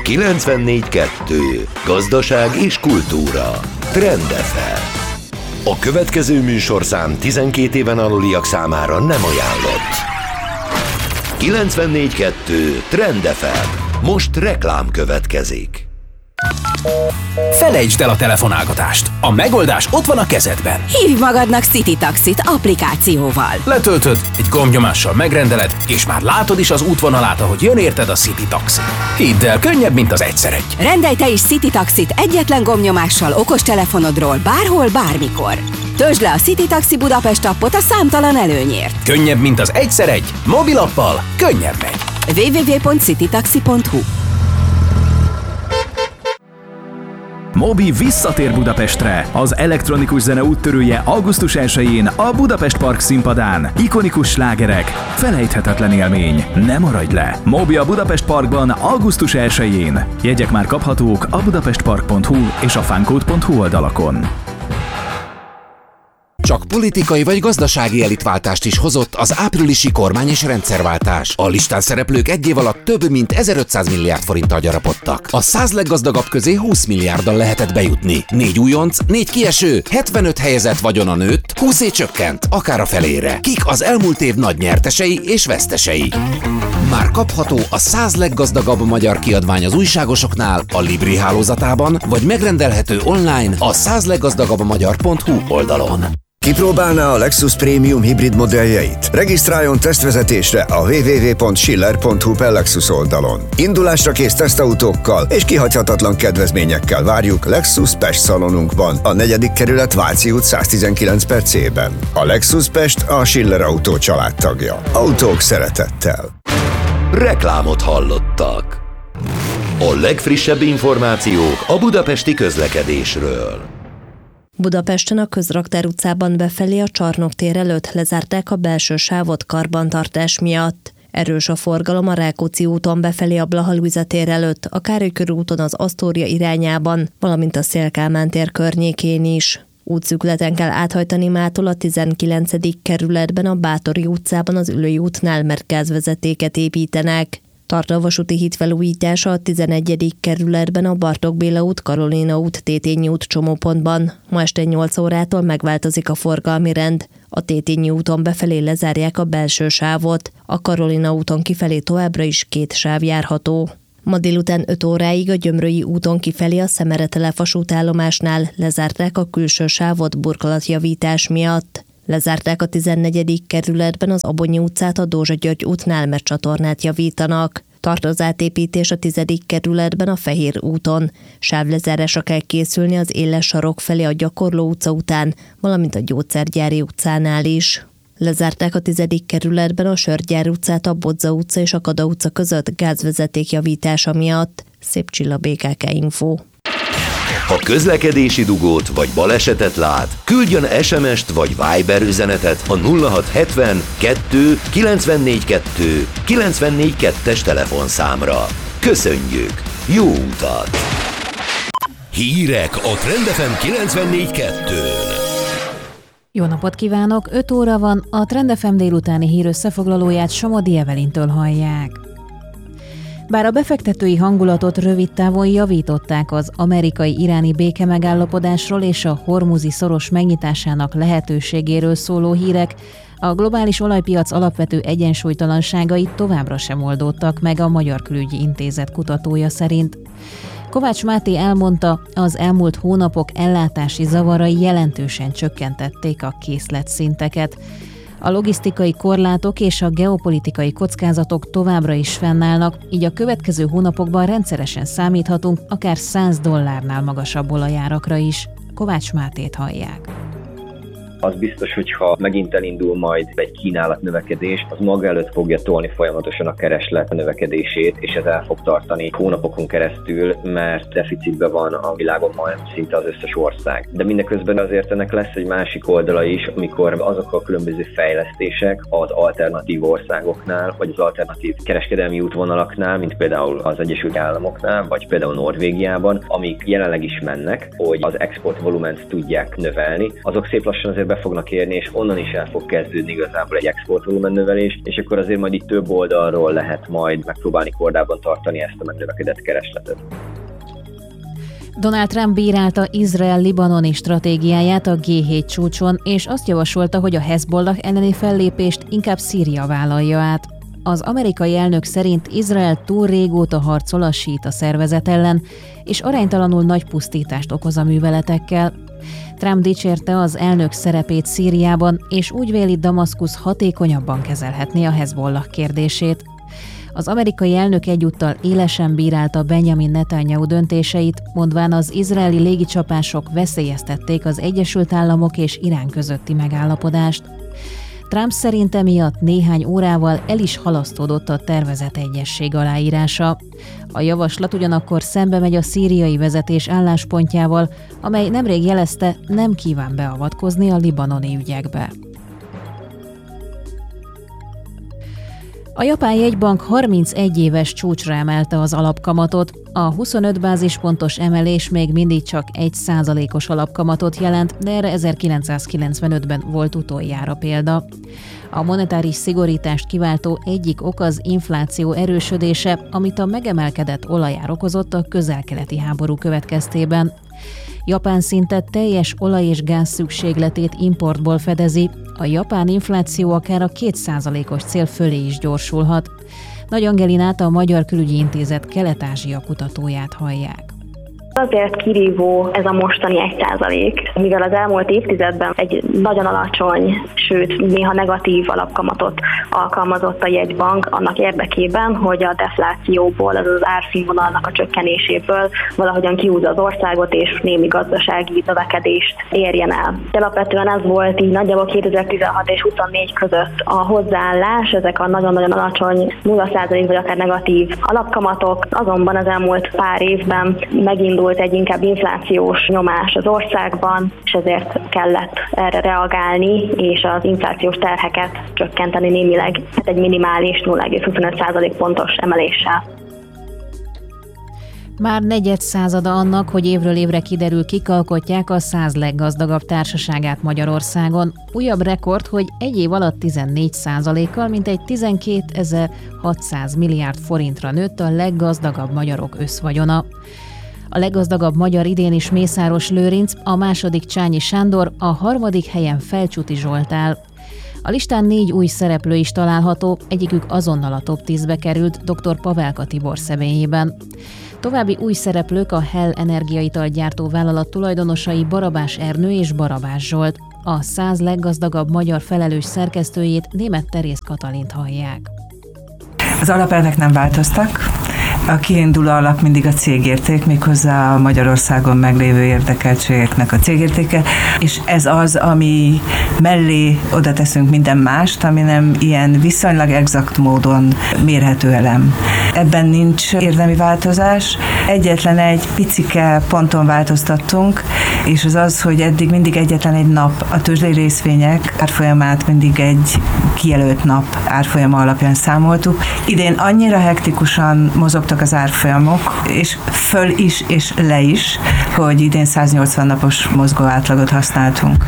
94.2. Gazdaság és kultúra. Trend FM. A következő műsorszám 12 éven aluliak számára nem ajánlott. 94.2. Trend FM. Most reklám következik. Felejtsd el a telefonálgatást. A megoldás ott van a kezedben. Hívj magadnak City Taxit applikációval. Letöltöd, egy gombnyomással megrendeled, és már látod is az útvonalát, ahogy jön érted a City Taxi. Hidd el, könnyebb, mint az egyszer-egy. Rendelj te is City Taxit egyetlen gombnyomással okostelefonodról bárhol, bármikor. Töltsd le a City Taxi Budapest appot a számtalan előnyért. Könnyebb, mint az egyszer-egy. Mobilappal könnyebb megy. www.citytaxi.hu. Mobi visszatér Budapestre. Az elektronikus zene úttörője augusztus 1-én a Budapest Park színpadán. Ikonikus slágerek, felejthetetlen élmény. Ne maradj le! Mobi a Budapest Parkban augusztus 1-én. Jegyek már kaphatók a budapestpark.hu és a funcode.hu oldalakon. Csak politikai vagy gazdasági elitváltást is hozott az áprilisi kormány- és rendszerváltás. A listán szereplők egy év alatt több mint 1500 milliárd forinttal gyarapodtak. A 100 leggazdagabb közé 20 milliárddal lehetett bejutni. 4 újonc, 4 kieső, 75 helyezett vagyona nőtt, 20 csökkent, akár a felére. Kik az elmúlt év nagy nyertesei és vesztesei? Már kapható a 100 leggazdagabb magyar kiadvány az újságosoknál, a Libri hálózatában, vagy megrendelhető online a 100leggazdagabbmagyar.hu oldalon. Kipróbálná a Lexus Premium hibrid modelljeit? Regisztráljon tesztvezetésre a www.schiller.hu/Lexus oldalon. Indulásra kész tesztautókkal és kihagyhatatlan kedvezményekkel várjuk Lexus Pest szalonunkban, a 4. kerület Váci út 119/C-ben. A Lexus Pest a Schiller Autó családtagja. Autók szeretettel. Reklámot hallottak. A legfrissebb információk a budapesti közlekedésről. Budapesten a Közraktár utcában befelé a Csarnok tér előtt lezárták a belső sávot karbantartás miatt. Erős a forgalom a Rákóczi úton befelé a Blaha Lujza tér előtt, a Károly körúton az Asztória irányában, valamint a Széll-Kálmán tér környékén is. Útszűkületen kell áthajtani mától a 19. kerületben a Báthori utcában az Ülői útnál, mert gázvezetéket építenek. Tart a vasúti híd felújítása a 11. kerületben a Bartók Béla út, Karolina út, Tétényi út csomópontban. Ma este 8 órától megváltozik a forgalmi rend. A Tétényi úton befelé lezárják a belső sávot, a Karolina úton kifelé továbbra is 2 sáv járható. Ma délután 5 óráig a Gyömrői úton kifelé a Szemere-Telep vasútállomásnál lezárták a külső sávot burkolatjavítás miatt. Lezárták a 14. kerületben az Abonyi utcát a Dózsa György útnál, mert csatornát javítanak. Tart az átépítés a 10. kerületben a Fehér úton. Sávlezárásra kell készülni az Éles sarok felé a Gyakorló utca után, valamint a Gyógyszergyári utcánál is. Lezárták a 10. kerületben a Sörgyár utcát a Bodza utca és a Kada utca között gázvezeték javítása miatt. Szép Csilla, BKK Info. Ha közlekedési dugót vagy balesetet lát, küldjön SMS-t vagy Viber üzenetet a 0670 2 94 2 94 2-es telefonszámra. Köszönjük! Jó utat! Hírek a Trend FM 94.2-n. Jó napot kívánok! 5 óra van, a Trend FM délutáni hír összefoglalóját Somodi Evelintől hallják. Bár a befektetői hangulatot rövid távon javították az amerikai-iráni békemegállapodásról és a hormuzi szoros megnyitásának lehetőségéről szóló hírek, a globális olajpiac alapvető egyensúlytalanságait továbbra sem oldódtak meg a Magyar Külügyi Intézet kutatója szerint. Kovács Máté elmondta, az elmúlt hónapok ellátási zavarai jelentősen csökkentették a készletszinteket. A logisztikai korlátok és a geopolitikai kockázatok továbbra is fennállnak, így a következő hónapokban rendszeresen számíthatunk akár $100 magasabb olajárakra is. Kovács Mátét hallják. Az biztos, hogyha megint elindul majd egy kínálatnövekedés, az maga előtt fogja tolni folyamatosan a kereslet növekedését, és ez el fog tartani hónapokon keresztül, mert deficitben van a világon majdnem szinte az összes ország. De mindeközben azért ennek lesz egy másik oldala is, amikor azok a különböző fejlesztések az alternatív országoknál, vagy az alternatív kereskedelmi útvonalaknál, mint például az Egyesült Államoknál, vagy például Norvégiában, amik jelenleg is mennek, hogy az export volument tudják növelni, azok szép lassan azért be fognak érni, és onnan is el fog kezdődni igazából egy exportvolumen növelés, és akkor azért majd itt több oldalról lehet majd megpróbálni kordában tartani ezt a megnövekedett keresletet. Donald Trump bírálta Izrael-libanoni stratégiáját a G7 csúcson, és azt javasolta, hogy a Hezbollah elleni fellépést inkább Szíria vállalja át. Az amerikai elnök szerint Izrael túl régóta harcol a síita szervezet ellen, és aránytalanul nagy pusztítást okoz a műveletekkel. Trump dicsérte az elnök szerepét Szíriában, és úgy véli, Damaszkusz hatékonyabban kezelhetné a Hezbollah kérdését. Az amerikai elnök egyúttal élesen bírálta Benjamin Netanyahu döntéseit, mondván az izraeli légicsapások veszélyeztették az Egyesült Államok és Irán közötti megállapodást. Trump szerint emiatt néhány órával el is halasztódott a tervezett egyezség aláírása. A javaslat ugyanakkor szembe megy a szíriai vezetés álláspontjával, amely nemrég jelezte, nem kíván beavatkozni a libanoni ügyekbe. A japán jegybank 31 éves csúcsra emelte az alapkamatot. A 25 bázispontos emelés még mindig csak 1%-os alapkamatot jelent, de erre 1995-ben volt utoljára példa. A monetáris szigorítást kiváltó egyik ok az infláció erősödése, amit a megemelkedett olajár okozott a közel-keleti háború következtében. Japán szinte teljes olaj- és gáz szükségletét importból fedezi, a japán infláció akár a 2%-os cél fölé is gyorsulhat. Nagy Angelinát, a Magyar Külügyi Intézet Kelet-Ázsia kutatóját hallják. Azért kirívó ez a mostani 1%, mivel az elmúlt évtizedben egy nagyon alacsony, sőt néha negatív alapkamatot alkalmazott a jegybank annak érdekében, hogy a deflációból, az árszínvonalnak a csökkenéséből valahogyan kihúzza az országot és némi gazdasági növekedést érjen el. Alapvetően ez volt így nagyjából 2016 és 24 között a hozzáállás, ezek a nagyon-nagyon alacsony 0% vagy akár negatív alapkamatok, azonban az elmúlt pár évben megindult egy inkább inflációs nyomás az országban, és ezért kellett erre reagálni, és az inflációs terheket csökkenteni némileg egy minimális 0,25% pontos emeléssel. Már negyedszázada annak, hogy évről évre kiderül, kik alkotják a 100 leggazdagabb társaságát Magyarországon. Újabb rekord, hogy egy év alatt 14%-kal, mintegy 12.600 milliárd forintra nőtt a leggazdagabb magyarok összvagyona. A leggazdagabb magyar idén is Mészáros Lőrinc, a második Csányi Sándor, a harmadik helyen Felcsúti Zsolt áll. A listán 4 új szereplő is található, egyikük azonnal a top 10-be került dr. Pavelka Tibor személyében. További új szereplők a Hell energiaitalgyártó vállalat tulajdonosai Barabás Ernő és Barabás Zsolt. A 100 leggazdagabb magyar felelős szerkesztőjét, Németh Teréz Katalint hallják. Az alapelvek nem változtak. A kiinduló alap mindig a cégérték, méghozzá a Magyarországon meglévő érdekeltségeknek a cégértéke, és ez az, ami mellé oda teszünk minden mást, ami nem ilyen viszonylag exakt módon mérhető elem. Ebben nincs érdemi változás. Egyetlen egy picike ponton változtattunk, és az az, hogy eddig mindig egyetlen egy nap a tőzsdei részvények árfolyamát mindig egy kijelölt nap árfolyama alapján számoltuk. Idén annyira hektikusan mozogtak az árfolyamok, és föl is és le is, hogy idén 180 napos mozgó átlagot használtunk.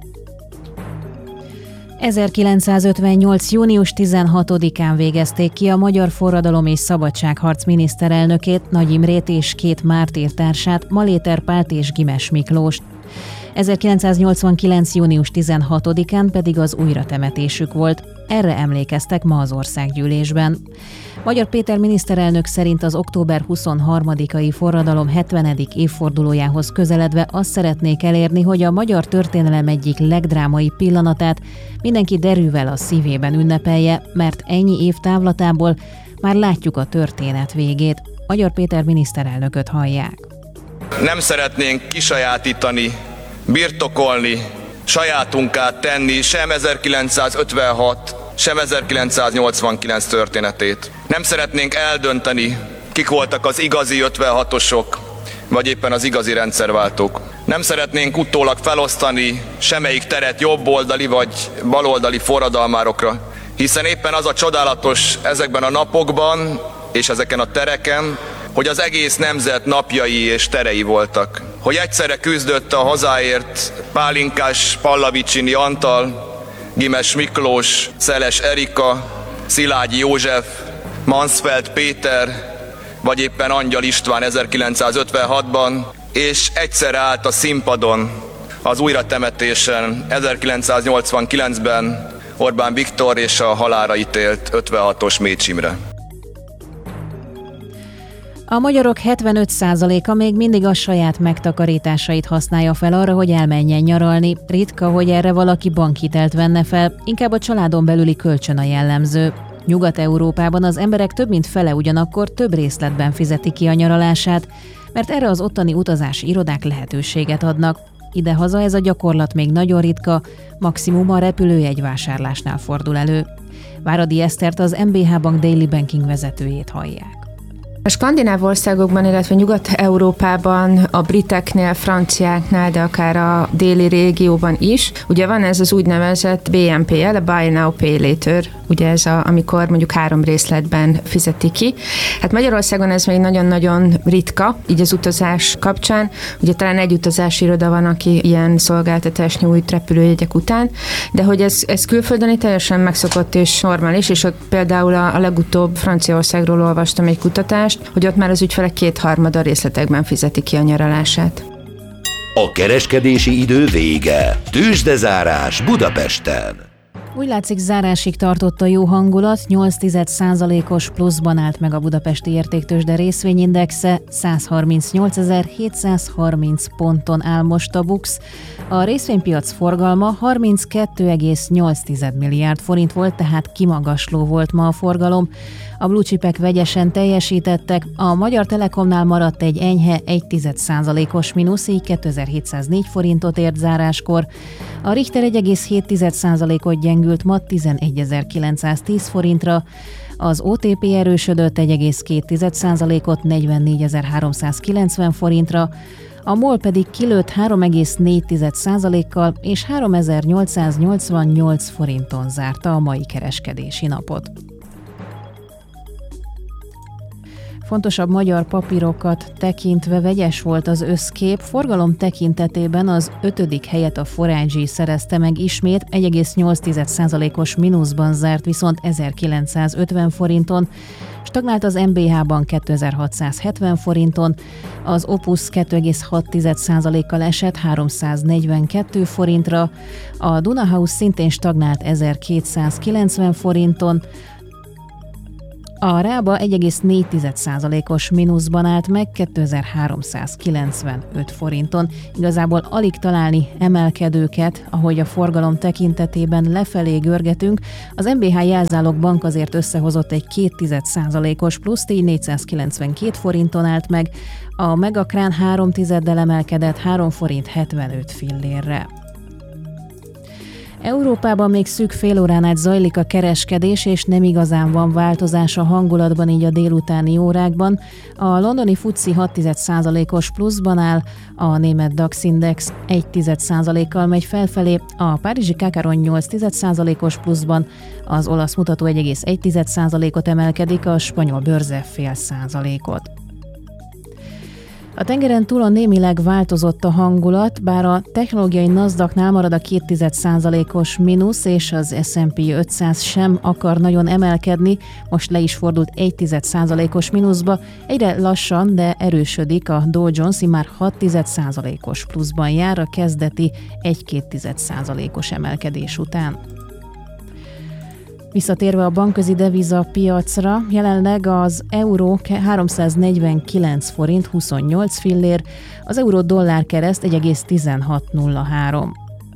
1958. június 16-án végezték ki a Magyar Forradalom és Szabadságharc miniszterelnökét, Nagy Imrét és 2 mártírtársát, Maléter Pált és Gimes Miklóst. 1989. június 16-án pedig az újratemetésük volt. Erre emlékeztek ma az országgyűlésben. Magyar Péter miniszterelnök szerint az október 23-ai forradalom 70. évfordulójához közeledve azt szeretnék elérni, hogy a magyar történelem egyik legdrámai pillanatát mindenki derűvel a szívében ünnepelje, mert ennyi év távlatából már látjuk a történet végét. Magyar Péter miniszterelnököt hallják. Nem szeretnénk kisajátítani, birtokolni, sajátunká tenni sem 1956, sem 1989 történetét. Nem szeretnénk eldönteni, kik voltak az igazi 56-osok, vagy éppen az igazi rendszerváltók. Nem szeretnénk utólag felosztani semmelyik teret jobboldali vagy baloldali forradalmárokra, hiszen éppen az a csodálatos ezekben a napokban és ezeken a tereken, hogy az egész nemzet napjai és terei voltak. hogy egyszerre küzdött a hazáért Pálinkás Pallavicsini Antal, Gimes Miklós, Szeles Erika, Szilágyi József, Mansfeld Péter, vagy éppen Angyal István 1956-ban, és egyszerre állt a színpadon az újratemetésen 1989-ben Orbán Viktor és a halálra ítélt 56-os Mécs Imre. A magyarok 75%-a még mindig a saját megtakarításait használja fel arra, hogy elmenjen nyaralni. Ritka, hogy erre valaki bankhitelt venne fel, inkább a családon belüli kölcsön a jellemző. Nyugat-Európában az emberek több mint fele ugyanakkor több részletben fizeti ki a nyaralását, mert erre az ottani utazási irodák lehetőséget adnak. Idehaza ez a gyakorlat még nagyon ritka, maximum a repülőjegyvásárlásnál fordul elő. Váradi Esztert, az MBH Bank Daily Banking vezetőjét hallják. A skandináv országokban, illetve Nyugat-Európában, a briteknél, franciáknál, de akár a déli régióban is, ugye van ez az úgynevezett BNPL, a Buy Now Pay Later, ugye ez amikor mondjuk 3 részletben fizeti ki. Hát Magyarországon ez még nagyon-nagyon ritka, így az utazás kapcsán. Ugye talán egy utazási iroda van, aki ilyen szolgáltatást nyújt repülőjegyek után, de hogy ez külföldön teljesen megszokott és normális, és ott például a legutóbb Franciaországról olvastam egy kutatást, hogy ott már az ügyfelek 2/3 részletekben fizeti ki a nyaralását. A kereskedési idő vége. Tőzsdezárás Budapesten. Úgy látszik, zárásig tartott a jó hangulat, 0,8%-os pluszban állt meg a budapesti értéktőzsde részvényindexe, 138.730 ponton áll most a BUX. A részvénypiac forgalma 32,8 milliárd forint volt, tehát kimagasló volt ma a forgalom. A blue chipek vegyesen teljesítettek, a Magyar Telekomnál maradt egy enyhe 1,1%-os mínusz, így 2704 forintot ért záráskor. A Richter 1,7%-ot gyengült ma 11.910 forintra, az OTP erősödött 1,2%-ot 44.390 forintra, a MOL pedig kilőtt 3,4%-kal és 3.888 forinton zárta a mai kereskedési napot. Fontosabb magyar papírokat tekintve vegyes volt az összkép, forgalom tekintetében az 5. helyet a 4iG szerezte meg ismét, 1,8%-os mínuszban zárt viszont 1950 forinton, stagnált az MBH Bank 2670 forinton, az Opus 2,6%-kal esett 342 forintra, a Dunahouse szintén stagnált 1290 forinton, a Rába 1,4%-os mínuszban állt meg 2395 forinton. Igazából alig találni emelkedőket, ahogy a forgalom tekintetében lefelé görgetünk. Az MBH Jelzálog Bank azért összehozott egy 0,2%-os pluszt, így 492 forinton állt meg. A Megakrán 3,1-del emelkedett 3 forint 75 fillérre. Európában még szűk fél órán át zajlik a kereskedés, és nem igazán van változás a hangulatban így a délutáni órákban. A londoni FTSE 0,6%-os pluszban áll, a német DAX Index 1,1%-kal megy felfelé, a párizsi Kakaron 0,8%-os pluszban, az olasz mutató 1,1%-ot emelkedik, a spanyol bőrze 0,5%-ot. A tengeren túlon némileg változott a hangulat, bár a technológiai Nasdaqnál marad a 0,2%-os mínusz, és az S&P 500 sem akar nagyon emelkedni, most le is fordult 1,1%-os mínuszba, egyre lassan, de erősödik a Dow Jones, már 0,6%-os pluszban jár a kezdeti 1,2%-os emelkedés után. Visszatérve a bankközi devizapiacra, jelenleg az euró 349 forint 28 fillér, az euró-dollár kereszt 1,1603.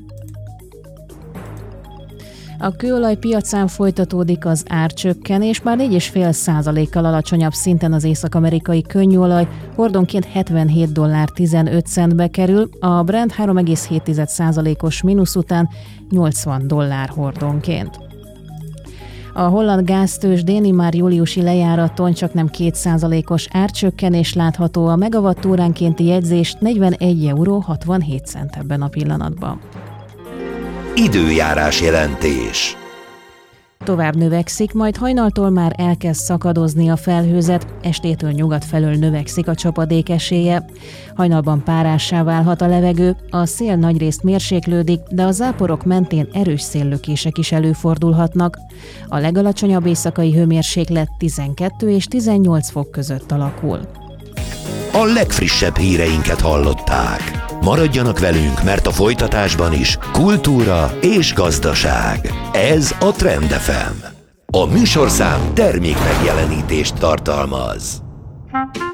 A kőolaj piacán folytatódik az árcsökkenés, már 4,5%-kal alacsonyabb szinten az észak-amerikai könnyűolaj, hordonként $77.15 kerül, a Brent 3,7%-os mínusz után $80 hordonként. A holland gáztőzsdén már júliusi lejáraton csaknem 2%-os árcsökkenés látható, a megawattóránkénti jegyzést 41,67 ebben a pillanatban. Időjárás jelentés. Tovább növekszik, majd hajnaltól már elkezd szakadozni a felhőzet, estétől nyugat felől növekszik a csapadék esélye. Hajnalban párássá válhat a levegő, a szél nagyrészt mérséklődik, de a záporok mentén erős széllökések is előfordulhatnak. A legalacsonyabb éjszakai hőmérséklet 12 és 18 fok között alakul. A legfrissebb híreinket hallották. Maradjanak velünk, mert a folytatásban is kultúra és gazdaság. Ez a Trend FM. A műsorszám termék megjelenítést tartalmaz.